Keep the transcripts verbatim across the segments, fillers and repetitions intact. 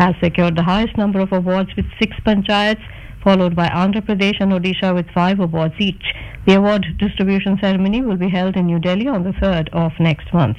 has secured the highest number of awards with six panchayats, followed by Andhra Pradesh and Odisha with five awards each. The award distribution ceremony will be held in New Delhi on the third of next month.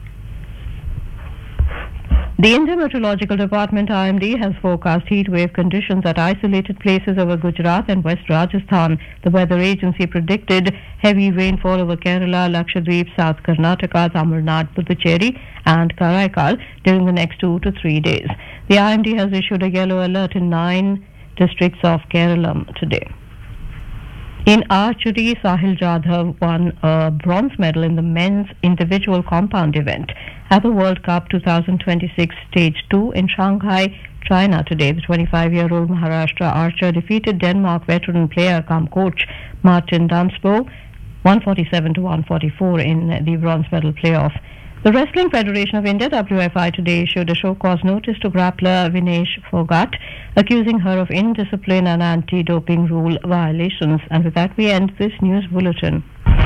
The Indian Meteorological Department I M D has forecast heat wave conditions at isolated places over Gujarat and West Rajasthan. The weather agency predicted heavy rainfall over Kerala, Lakshadweep, South Karnataka, Tamil Nadu, Puducherry and Karaikal during the next two to three days. The I M D has issued a yellow alert in nine districts of Kerala today. In archery, Sahil Jadhav won a bronze medal in the men's individual compound event at the World Cup twenty twenty-six Stage two in Shanghai, China today. The twenty-five-year-old Maharashtra archer defeated Denmark veteran player cum coach Martin Damsbo one forty-seven to one forty-four in the bronze medal playoff. The Wrestling Federation of India, W F I, today issued a show-cause notice to grappler Vinesh Phogat, accusing her of indiscipline and anti-doping rule violations. And with that, we end this news bulletin.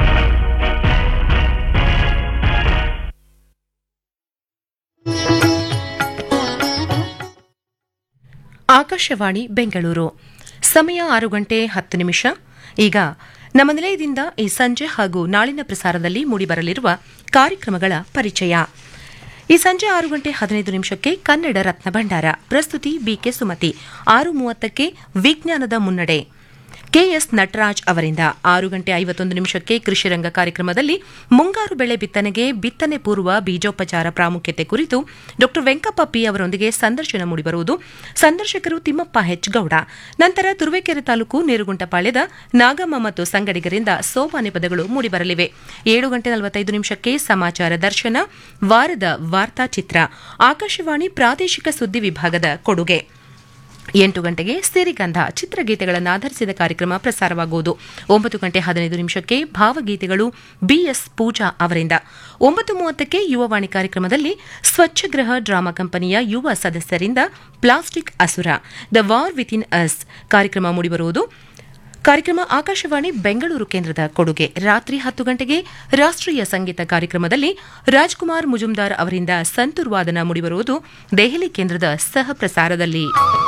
Akashvani Bengaluru ಸಮಯ ಆರು ಗಂಟೆ ಹತ್ತು ನಿಮಿಷ. ಈಗ ನಮ್ಮ ನಿಲಯದಿಂದ ಈ ಸಂಜೆ ಹಾಗೂ ನಾಳಿನ ಪ್ರಸಾರದಲ್ಲಿ ಮೂಡಿಬರಲಿರುವ ಕಾರ್ಯಕ್ರಮಗಳ ಪರಿಚಯ. ಈ ಸಂಜೆ ಆರು ಗಂಟೆ ಹದಿನೈದು ನಿಮಿಷಕ್ಕೆ ಕನ್ನಡ ರತ್ನ ಭಂಡಾರ, ಪ್ರಸ್ತುತಿ ಬಿಕೆ ಸುಮತಿ. ಆರು ಮೂವತ್ತಕ್ಕೆ ವಿಜ್ಞಾನದ ಮುನ್ನಡೆ ಕೆಎಸ್ ನಟರಾಜ್ ಅವರಿಂದ. ಆರು ಗಂಟೆ ಐವತ್ತೊಂದು ನಿಮಿಷಕ್ಕೆ ಕೃಷಿರಂಗ ಕಾರ್ಯಕ್ರಮದಲ್ಲಿ ಮುಂಗಾರು ಬೆಳೆ ಬಿತ್ತನೆಗೆ ಬಿತ್ತನೆ ಪೂರ್ವ ಬೀಜೋಪಚಾರ ಪ್ರಾಮುಖ್ಯತೆ ಕುರಿತು ಡಾ ವೆಂಕಪ್ಪ ಪಿ ಅವರೊಂದಿಗೆ ಸಂದರ್ಶನ ಮೂಡಿಬರುವುದು. ಸಂದರ್ಶಕರು ತಿಮ್ಮಪ್ಪ ಹೆಚ್ ಗೌಡ. ನಂತರ ತುರುವೇಕೆರೆ ತಾಲೂಕು ನೀರುಗುಂಟಪಾಳ್ಯದ ನಾಗಮ್ಮ ಮತ್ತು ಸಂಗಡಿಗರಿಂದ ಸೋಮಾನೆ ಪದಗಳು ಮೂಡಿಬರಲಿವೆ. ಏಳು ಗಂಟೆ ನಲವತ್ತೈದು ನಿಮಿಷಕ್ಕೆ ಸಮಾಚಾರ ದರ್ಶನ, ವಾರದ ವಾರ್ತಾ ಚಿತ್ರ, ಆಕಾಶವಾಣಿ ಪ್ರಾದೇಶಿಕ ಸುದ್ದಿ ವಿಭಾಗದ ಕೊಡುಗೆ. ಎಂಟು ಗಂಟೆಗೆ ಸಿರಿಗಂಧ ಚಿತ್ರಗೀತೆಗಳನ್ನು ಆಧರಿಸಿದ ಕಾರ್ಯಕ್ರಮ ಪ್ರಸಾರವಾಗುವುದು. ಒಂಬತ್ತು ಗಂಟೆ ಹದಿನೈದು ನಿಮಿಷಕ್ಕೆ ಭಾವಗೀತೆಗಳು ಬಿಎಸ್ ಪೂಜಾ ಅವರಿಂದ. ಒಂಬತ್ತು ಮೂವತ್ತಕ್ಕೆ ಯುವವಾಣಿ ಕಾರ್ಯಕ್ರಮದಲ್ಲಿ ಸ್ವಚ್ಛಗ್ರಹ ಡ್ರಾಮಾ ಕಂಪನಿಯ ಯುವ ಸದಸ್ಯರಿಂದ ಪ್ಲಾಸ್ಟಿಕ್ ಅಸುರ the war with in us ಕಾರ್ಯಕ್ರಮ ಮೂಡಿಬರುವುದು. ಕಾರ್ಯಕ್ರಮ ಆಕಾಶವಾಣಿ ಬೆಂಗಳೂರು ಕೇಂದ್ರದ ಕೊಡುಗೆ. ರಾತ್ರಿ ಹತ್ತು ಗಂಟೆಗೆ ರಾಷ್ಟ್ರೀಯ ಸಂಗೀತ ಕಾರ್ಯಕ್ರಮದಲ್ಲಿ ರಾಜ್ಕುಮಾರ್ ಮುಜುಮ್ದಾರ್ ಅವರಿಂದ ಸಂತೂರ್ ವಾದನ ಮೂಡಿಬರುವುದು ದೆಹಲಿ ಕೇಂದ್ರದ ಸಹ ಪ್ರಸಾರದಲ್ಲಿ.